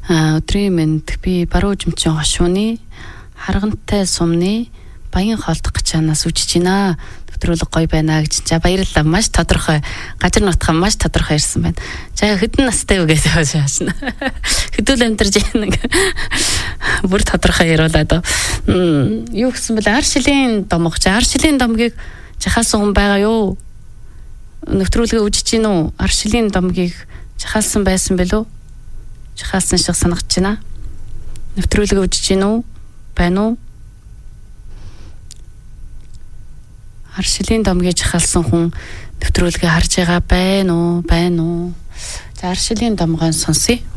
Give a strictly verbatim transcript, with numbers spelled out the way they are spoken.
Өдрийн мэнд би баруун жимчин хошууны харгантай сумны баян хоолдох гэж чанаас үжиж байна. Нэвтрүүлэг гоё байна гэж. За баярлалаа. Маш тодорхой. Газар нутгаа маш тодорхой ирсэн байна. За хэдэн настай вэ гэж хаашна. Хэдүүл амтарж байна. Бүр тодорхой яриулаад. Юу гэсэн бэл ар шилийн домог. Ар шилийн домгийг жахаасан хүн байгаа юу? Нэвтрүүлгээ үжиж гин үү? Ар шилийн домгийг жахаасан байсан бэлүү? Жахаасан шиг санагч байна. Нэвтрүүлгээ үжиж гин үү? Байна уу? Ар шилийн домгийг жахаасан хүн нэвтрүүлгээ харж байгаа байна уу? Байна уу? За ар шилийн домгоо сонсъё.